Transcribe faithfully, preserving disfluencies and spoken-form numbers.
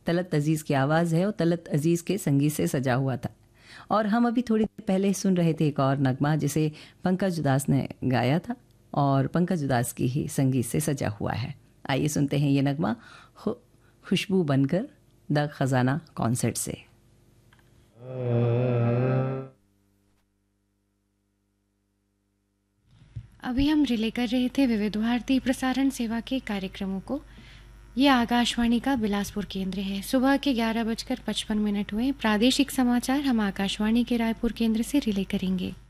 तलत अजीज़ की आवाज़ है और तलत अजीज़ के संगीत से सजा हुआ था। और हम अभी थोड़ी देर पहले सुन रहे थे एक और नगमा जिसे पंकज उदास ने गाया था और पंकज उदास की ही संगीत से सजा हुआ है। आइए सुनते हैं ये नगमा खु, खुशबू बनकर द खजाना कॉन्सर्ट से। अभी हम रिले कर रहे थे विविध भारती प्रसारण सेवा के कार्यक्रमों को। ये आकाशवाणी का बिलासपुर केंद्र है। सुबह के ग्यारह बजकर पचपन मिनट हुए। प्रादेशिक समाचार हम आकाशवाणी के रायपुर केंद्र से रिले करेंगे।